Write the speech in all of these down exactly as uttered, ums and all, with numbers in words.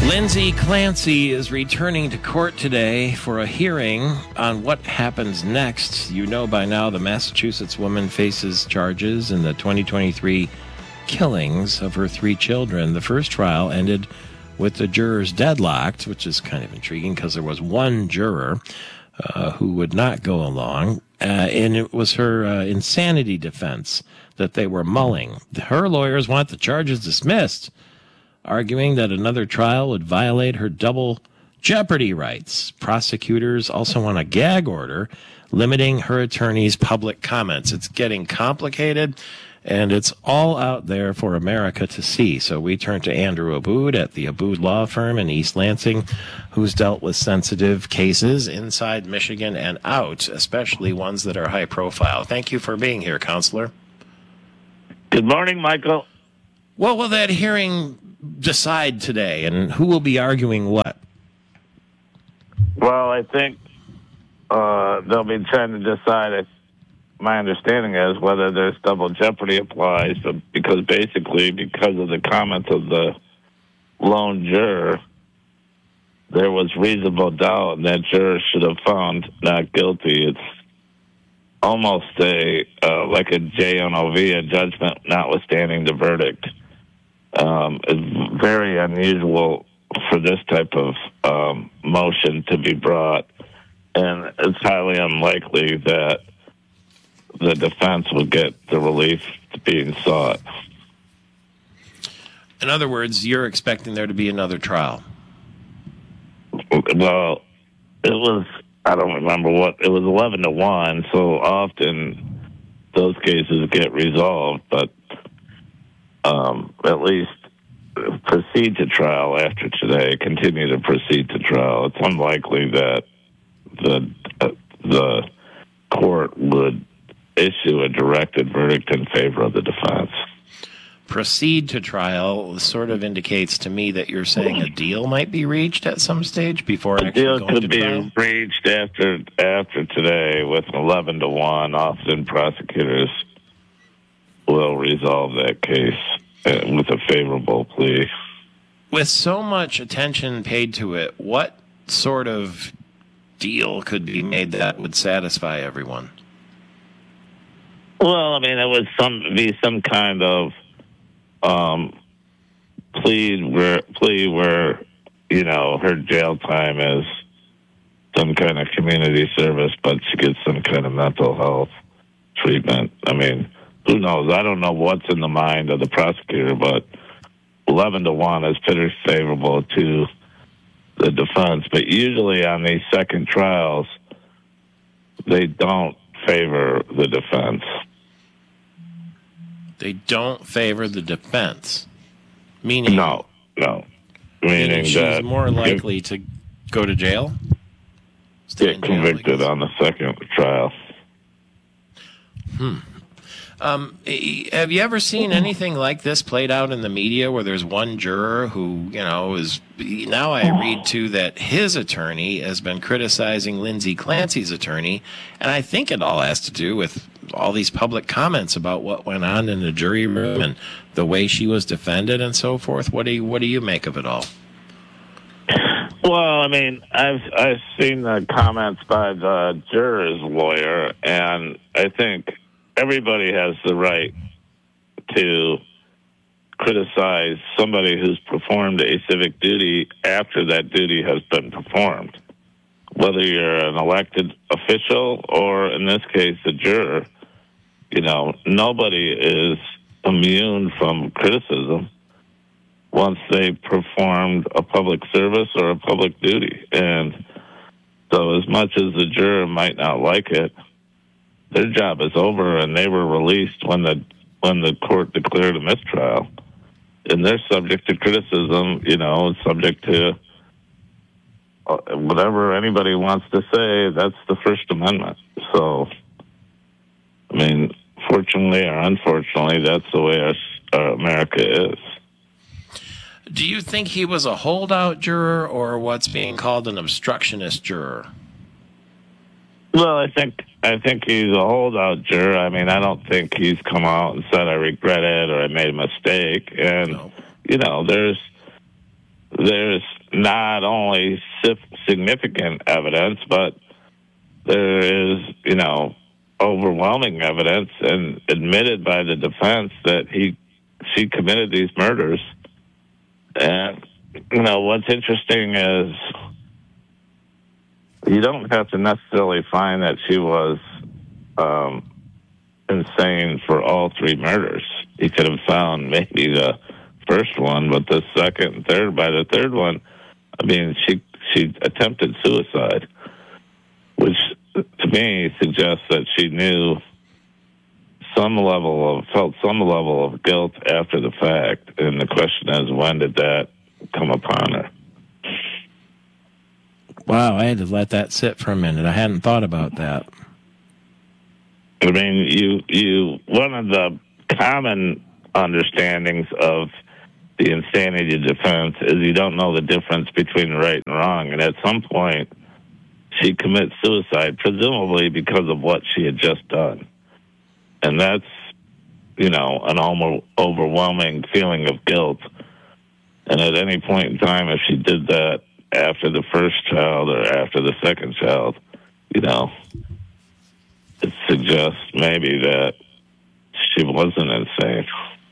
Lindsay Clancy is returning to court today for a hearing on what happens next. You know by now the Massachusetts woman faces charges in the twenty twenty-three killings of her three children. The first trial ended with the jurors deadlocked, which is kind of intriguing because there was one juror uh, who would not go along, uh, and it was her uh, insanity defense that they were mulling. Her lawyers want the charges dismissed, arguing that another trial would violate her double jeopardy rights. Prosecutors also want a gag order limiting her attorney's public comments. It's getting complicated, and it's all out there for America to see. So we turn to Andrew Abood at the Abood Law Firm in East Lansing, who's dealt with sensitive cases inside Michigan and out, especially ones that are high profile. Thank you for being here, Counselor. Good morning, Michael. What will that hearing decide today, and who will be arguing what? Well, I think uh, they'll be trying to decide, if my understanding is, whether there's double jeopardy applies, but because basically, because of the comments of the lone juror, there was reasonable doubt, and that juror should have found not guilty. It's almost a uh, like a J N O V, a judgment notwithstanding the verdict. Um, it's very unusual for this type of um, motion to be brought, and it's highly unlikely that the defense will get the relief being sought. In other words, you're expecting there to be another trial. Well, it was, I don't remember what, it was eleven to one, so often those cases get resolved, but Um, at least proceed to trial after today, continue to proceed to trial. It's unlikely that the uh, the court would issue a directed verdict in favor of the defense. Proceed to trial sort of indicates to me that you're saying a deal might be reached at some stage before a actually deal going could to be trial? reached after after today with eleven to one. Often prosecutors will resolve that case with a favorable plea. With so much attention paid to it, what sort of deal could be made that would satisfy everyone? Well, I mean, it would some be some kind of um, plea where plea where you know her jail time is some kind of community service, but she gets some kind of mental health treatment. I mean, who knows? I don't know what's in the mind of the prosecutor, but eleven to one is pretty favorable to the defense. But usually on these second trials, they don't favor the defense. They don't favor the defense, meaning no, no, meaning, meaning she's that more likely to go to jail, get convicted on the second trial. Hmm. Um, have you ever seen anything like this played out in the media where there's one juror who, you know, is now I read too that his attorney has been criticizing Lindsay Clancy's attorney, and I think it all has to do with all these public comments about what went on in the jury room and the way she was defended and so forth. What do you, what do you make of it all? Well, I mean, I've I've seen the comments by the juror's lawyer, and I think everybody has the right to criticize somebody who's performed a civic duty after that duty has been performed. Whether you're an elected official or, in this case, a juror, you know, nobody is immune from criticism once they performed a public service or a public duty. And so as much as the juror might not like it, their job is over, and they were released when the when the court declared a mistrial. And they're subject to criticism, you know, subject to whatever anybody wants to say. That's the First Amendment. So, I mean, fortunately or unfortunately, that's the way our, our America is. Do you think he was a holdout juror or what's being called an obstructionist juror? Well, I think I think he's a holdout juror. I mean, I don't think he's come out and said I regret it or I made a mistake. And No. you know, there's there's not only significant evidence, but there is, you know, overwhelming evidence and admitted by the defense that he she committed these murders. And, you know, what's interesting is you don't have to necessarily find that she was um, insane for all three murders. You could have found maybe the first one, but the second and third, by the third one, I mean, she she attempted suicide, which to me suggests that she knew some level of, felt some level of guilt after the fact. And the question is, when did that come upon her? Wow, I had to let that sit for a minute. I hadn't thought about that. I mean, you, you, one of the common understandings of the insanity defense is you don't know the difference between right and wrong. And at some point, she commits suicide, presumably because of what she had just done. And that's, you know, an almost overwhelming feeling of guilt. And at any point in time, if she did that after the first child or after the second child, you know, it suggests maybe that she wasn't insane.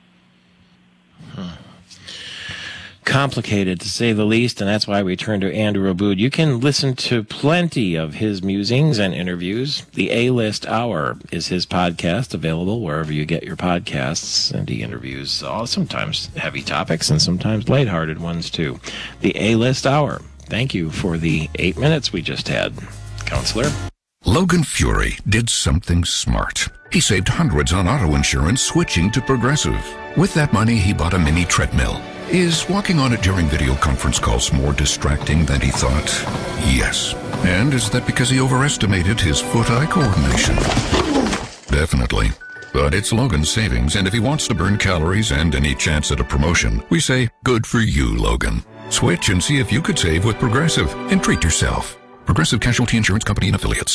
Huh. Complicated, to say the least, and that's why we turn to Andrew Abood. You can listen to plenty of his musings and interviews. The A-List Hour is his podcast, available wherever you get your podcasts, and he interviews all, sometimes heavy topics and sometimes lighthearted ones, too. The A-List Hour. Thank you for the eight minutes we just had, Counselor. Logan Fury did something smart. He saved hundreds on auto insurance switching to Progressive. With that money, he bought a mini treadmill. Is walking on it during video conference calls more distracting than he thought? Yes. And is that because he overestimated his foot-eye coordination? Definitely. But it's Logan's savings, and if he wants to burn calories and any chance at a promotion, we say, good for you, Logan. Switch and see if you could save with Progressive and treat yourself. Progressive Casualty Insurance Company and Affiliates.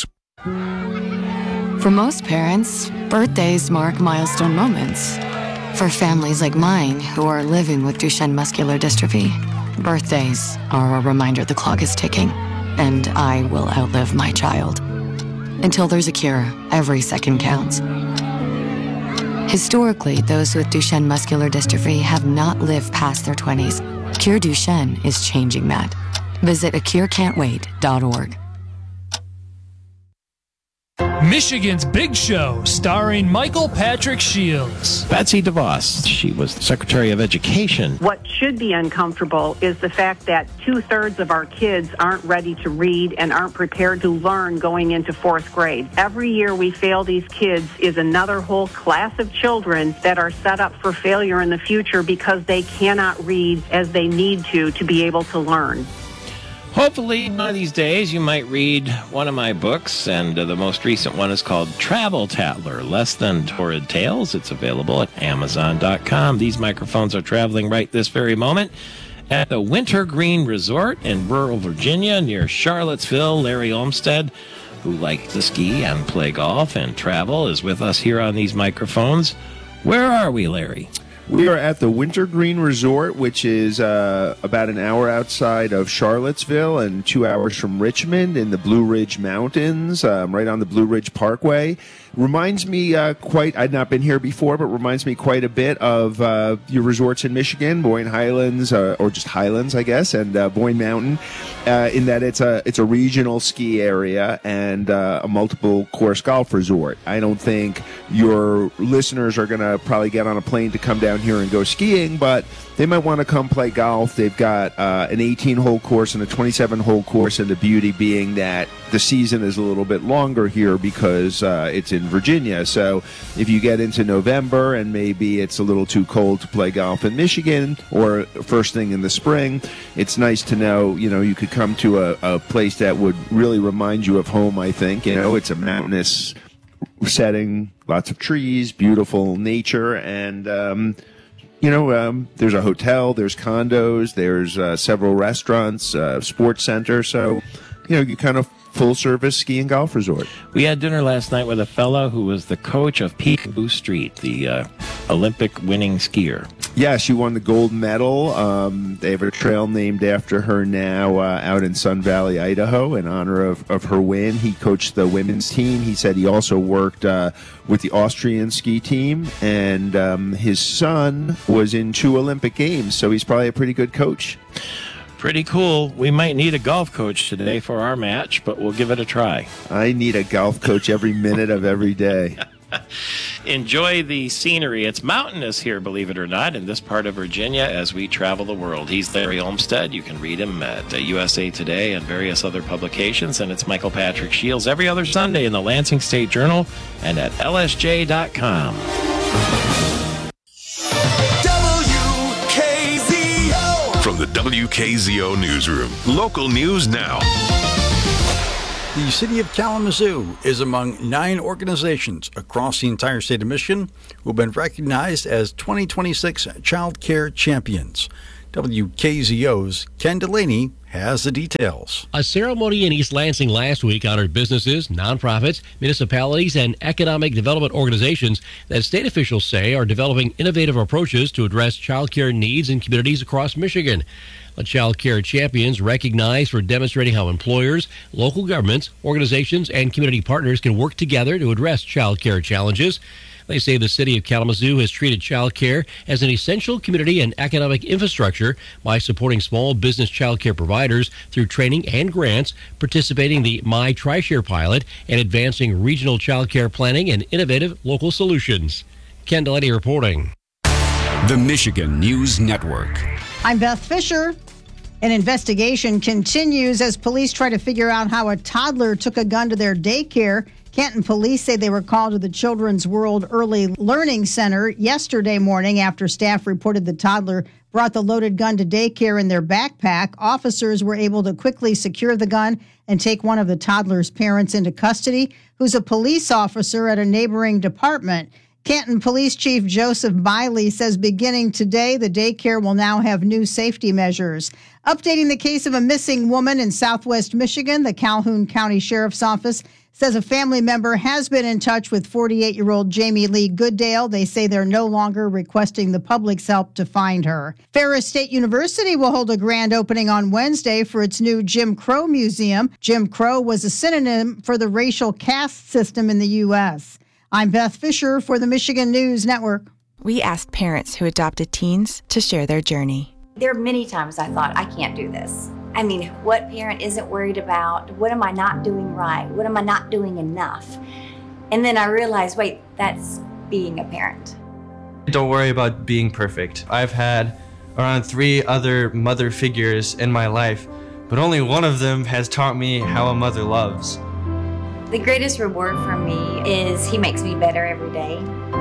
For most parents, birthdays mark milestone moments. For families like mine who are living with Duchenne muscular dystrophy, birthdays are a reminder the clock is ticking, and I will outlive my child. Until there's a cure, every second counts. Historically, those with Duchenne muscular dystrophy have not lived past their twenties. Cure Duchenne is changing that. Visit a cure can't wait dot org. Michigan's Big Show, starring Michael Patrick Shields. Betsy DeVos, she was Secretary of Education. What should be uncomfortable is the fact that two-thirds of our kids aren't ready to read and aren't prepared to learn going into fourth grade. Every year we fail these kids is another whole class of children that are set up for failure in the future because they cannot read as they need to to be able to learn. Hopefully, one of these days, you might read one of my books, and uh, the most recent one is called Travel Tattler, Less Than Torrid Tales. It's available at amazon dot com. These microphones are traveling right this very moment at the Wintergreen Resort in rural Virginia near Charlottesville. Larry Olmsted, who likes to ski and play golf and travel, is with us here on these microphones. Where are we, Larry? We are at the Wintergreen Resort, which is uh, about an hour outside of Charlottesville and two hours from Richmond in the Blue Ridge Mountains, um, right on the Blue Ridge Parkway. Reminds me uh, quite, I'd not been here before, but reminds me quite a bit of uh, your resorts in Michigan, Boyne Highlands, uh, or just Highlands, I guess, and uh, Boyne Mountain, uh, in that it's a it's a regional ski area and uh, a multiple course golf resort. I don't think your listeners are going to probably get on a plane to come down here and go skiing, but they might want to come play golf. They've got uh, an eighteen-hole course and a twenty-seven-hole course, and the beauty being that the season is a little bit longer here because uh, it's in Virginia. So if you get into November and maybe it's a little too cold to play golf in Michigan or first thing in the spring, it's nice to know, you know, you could come to a, a place that would really remind you of home, I think. You know, it's a mountainous setting, lots of trees, beautiful nature, and um, you know, um, there's a hotel, there's condos, there's uh, several restaurants, uh, sports center. So, you know, you kind of full-service ski and golf resort. We had dinner last night with a fellow who was the coach of Peekaboo Street, the uh, Olympic-winning skier. Yeah, she won the gold medal. Um, they have a trail named after her now uh, out in Sun Valley, Idaho, in honor of, of her win. He coached the women's team. He said he also worked uh, with the Austrian ski team, and um, his son was in two Olympic Games, so he's probably a pretty good coach. Pretty cool. We might need a golf coach today for our match, but we'll give it a try. I need a golf coach every minute of every day. Enjoy the scenery. It's mountainous here, believe it or not, in this part of Virginia as we travel the world. He's Larry Olmsted. You can read him at uh, U S A Today and various other publications. And it's Michael Patrick Shields every other Sunday in the Lansing State Journal and at L S J dot com. W K Z O. From the W K Z O Newsroom, local news now. The city of Kalamazoo is among nine organizations across the entire state of Michigan who have been recognized as twenty twenty-six Child Care Champions. W K Z O's Ken Delaney has the details. A ceremony in East Lansing last week honored businesses, nonprofits, municipalities, and economic development organizations that state officials say are developing innovative approaches to address child care needs in communities across Michigan. The Child Care Champions recognized for demonstrating how employers, local governments, organizations, and community partners can work together to address child care challenges. They say the city of Kalamazoo has treated child care as an essential community and economic infrastructure by supporting small business child care providers through training and grants, participating in the My TriShare pilot, and advancing regional child care planning and innovative local solutions. Ken Delaney reporting. The Michigan News Network. I'm Beth Fisher. An investigation continues as police try to figure out how a toddler took a gun to their daycare. Canton police say they were called to the Children's World Early Learning Center yesterday morning after staff reported the toddler brought the loaded gun to daycare in their backpack. Officers were able to quickly secure the gun and take one of the toddler's parents into custody, who's a police officer at a neighboring department. Canton Police Chief Joseph Biley says beginning today, the daycare will now have new safety measures. Updating the case of a missing woman in southwest Michigan, the Calhoun County Sheriff's Office says a family member has been in touch with forty-eight-year-old Jamie Lee Gooddale. They say they're no longer requesting the public's help to find her. Ferris State University will hold a grand opening on Wednesday for its new Jim Crow Museum. Jim Crow was a synonym for the racial caste system in the U S I'm Beth Fisher for the Michigan News Network. We asked parents who adopted teens to share their journey. There are many times I thought, I can't do this. I mean, what parent isn't worried about? What am I not doing right? What am I not doing enough? And then I realized, wait, that's being a parent. Don't worry about being perfect. I've had around three other mother figures in my life, but only one of them has taught me how a mother loves. The greatest reward for me is he makes me better every day.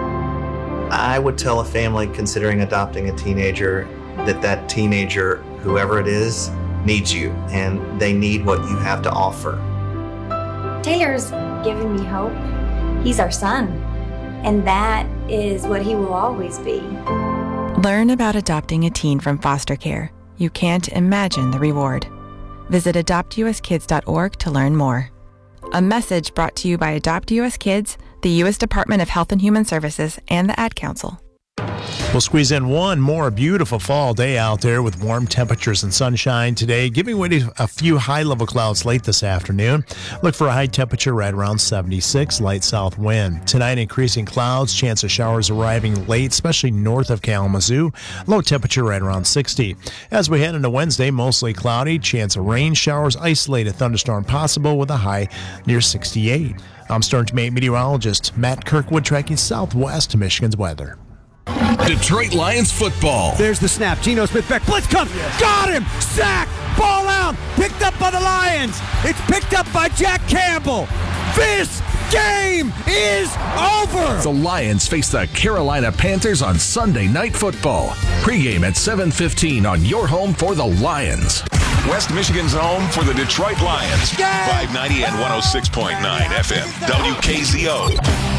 I would tell a family considering adopting a teenager that that teenager, whoever it is, needs you, and they need what you have to offer. Taylor's giving me hope. He's our son, and that is what he will always be. Learn about adopting a teen from foster care. You can't imagine the reward. Visit adopt u s kids dot org to learn more. A message brought to you by Adopt U S Kids, the U S Department of Health and Human Services, and the Ad Council. We'll squeeze in one more beautiful fall day out there with warm temperatures and sunshine today, giving way to a few high-level clouds late this afternoon. Look for a high temperature right around seventy-six, light south wind. Tonight, increasing clouds, chance of showers arriving late, especially north of Kalamazoo. Low temperature right around sixty. As we head into Wednesday, mostly cloudy, chance of rain showers, isolated thunderstorm possible with a high near sixty-eight. I'm Storm Team eight meteorologist Matt Kirkwood tracking southwest Michigan's weather. Detroit Lions football. There's the snap. Geno Smith-back. Blitz comes. Got him. Sack. Ball out. Picked up by the Lions. It's picked up by Jack Campbell. This game is over. The Lions face the Carolina Panthers on Sunday Night Football. Pre-game at seven fifteen on your home for the Lions. West Michigan's home for the Detroit Lions. five ninety and one oh six point nine F M. W K Z O.